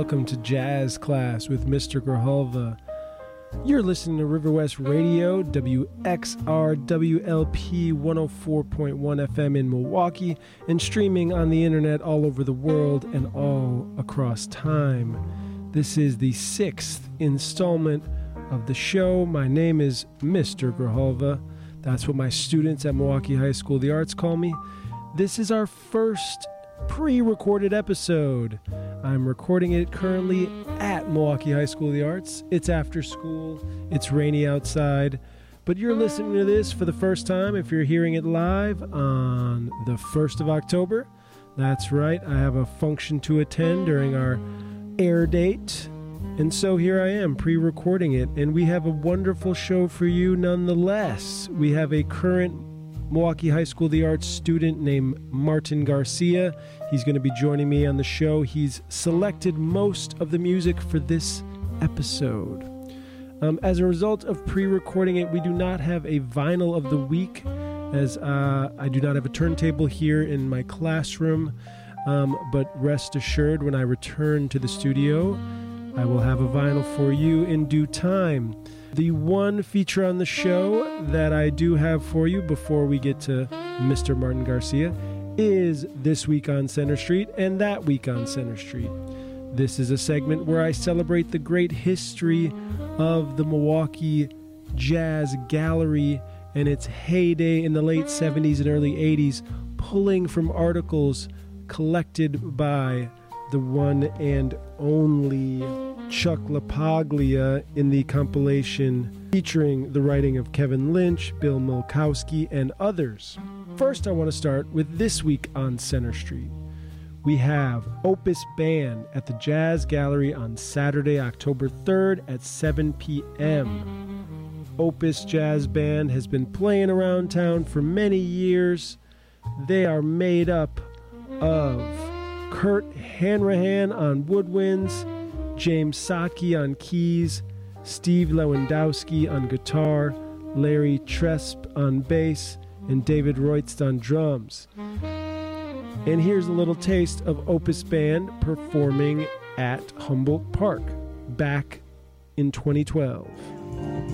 welcome to Jazz Class with Mr. Grijalva. You're listening to River West Radio, WXR WLP 104.1 FM in Milwaukee, and streaming on the internet all over the world and all across time. This is the 6th installment of the show. My name is Mr. Grijalva. That's what my students at Milwaukee High School of the Arts call me. This is our first pre-recorded episode. I'm recording it currently at Milwaukee High School of the Arts. It's after school. It's rainy outside. But you're listening to this for the first time if you're hearing it live on the 1st of October. That's right. I have a function to attend during our air date. And so here I am pre-recording it. And we have a wonderful show for you nonetheless. We have a current Milwaukee High School of the Arts student named Martin Garcia. He's going to be joining me on the show. He's selected most of the music for this episode. As a result of pre-recording it, we do not have a vinyl of the week, as I do not have a turntable here in my classroom. But rest assured, when I return to the studio, I will have a vinyl for you in due time. The one feature on the show that I do have for you before we get to Mr. Martin Garcia is This Week on Center Street and That Week on Center Street. This is a segment where I celebrate the great history of the Milwaukee Jazz Gallery and its heyday in the late 70s and early 80s, pulling from articles collected by the one and only Chuck LaPaglia in the compilation featuring the writing of Kevin Lynch, Bill Milkowski, and others. First, I want to start with This Week on Center Street. We have Opus Band at the Jazz Gallery on Saturday, October 3rd at 7 p.m. Opus Jazz Band has been playing around town for many years. They are made up of Kurt Hanrahan on woodwinds, James Saki on keys, Steve Lewandowski on guitar, Larry Tresp on bass, and David Royst on drums. And here's a little taste of Opus Band performing at Humboldt Park back in 2012.